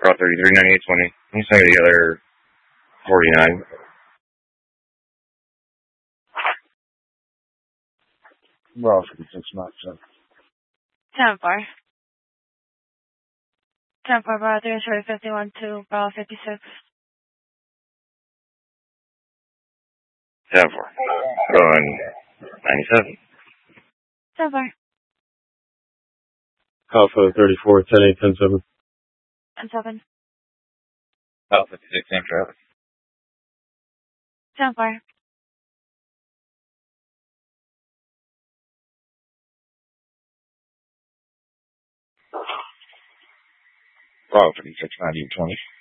Bravo 33, 9820. Can you say the other 49? Bravo 56, not 7. 10-4. 10-4, Bravo 3 is 51 to Bravo 56. 10-4. Going 97. 10-4. Alpha 34, 10-8, 10-7. 10-7. Alpha 56, same traffic. 10-4. Bravo 56, 9820.